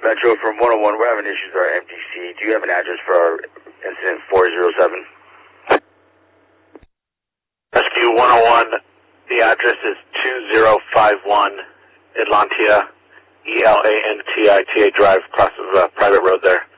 Metro from 101. We're having issues with our MDC. Do you have an address for our incident 407? Rescue 101, the address is 2051 Atlantia, ELANTITA Drive, across the private road there.